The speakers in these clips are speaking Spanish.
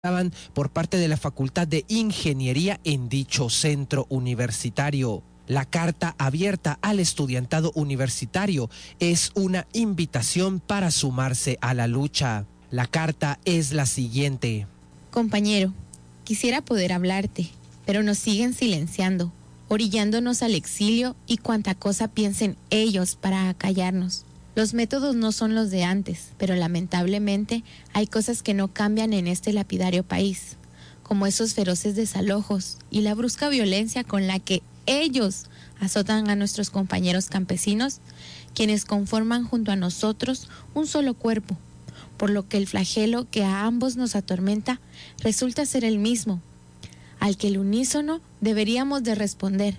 por parte de la Facultad de Ingeniería en dicho centro universitario. La carta abierta al estudiantado universitario es una invitación para sumarse a la lucha. La carta es la siguiente. Compañero, quisiera poder hablarte, pero nos siguen silenciando, orillándonos al exilio y cuanta cosa piensen ellos para acallarnos. Los métodos no son los de antes, pero lamentablemente hay cosas que no cambian en este lapidario país, como esos feroces desalojos y la brusca violencia con la que ellos azotan a nuestros compañeros campesinos, quienes conforman junto a nosotros un solo cuerpo, por lo que el flagelo que a ambos nos atormenta resulta ser el mismo, al que el unísono deberíamos de responder.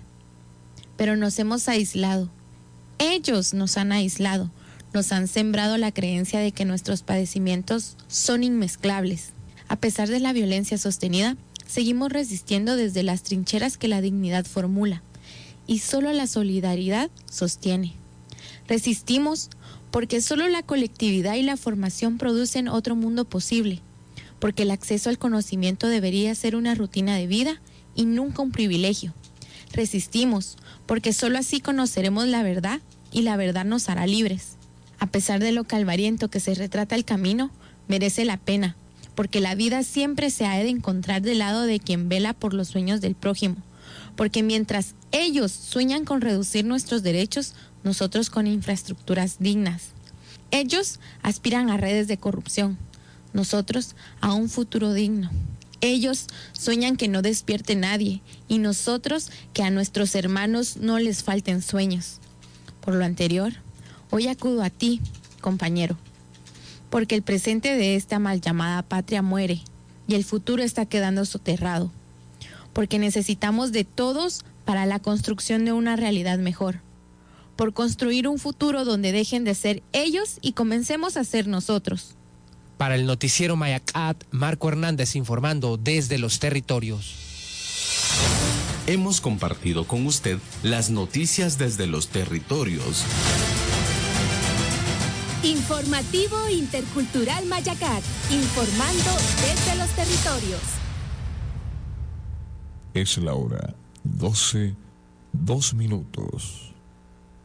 Pero nos hemos aislado. Ellos nos han aislado. Nos han sembrado la creencia de que nuestros padecimientos son inmezclables. A pesar de la violencia sostenida, seguimos resistiendo desde las trincheras que la dignidad formula, y solo la solidaridad sostiene. Resistimos porque solo la colectividad y la formación producen otro mundo posible, porque el acceso al conocimiento debería ser una rutina de vida y nunca un privilegio. Resistimos porque solo así conoceremos la verdad y la verdad nos hará libres. A pesar de lo calvariento que se retrata el camino, merece la pena, porque la vida siempre se ha de encontrar del lado de quien vela por los sueños del prójimo, porque mientras ellos sueñan con reducir nuestros derechos, nosotros con infraestructuras dignas. Ellos aspiran a redes de corrupción, nosotros a un futuro digno. Ellos sueñan que no despierte nadie y nosotros que a nuestros hermanos no les falten sueños. Por lo anterior, hoy acudo a ti, compañero, porque el presente de esta mal llamada patria muere y el futuro está quedando soterrado, porque necesitamos de todos para la construcción de una realidad mejor, por construir un futuro donde dejen de ser ellos y comencemos a ser nosotros. Para el noticiero Mayacat, Marco Hernández informando desde los territorios. Hemos compartido con usted las noticias desde los territorios. Informativo Intercultural Mayacat, informando desde los territorios. Es la hora 12:02.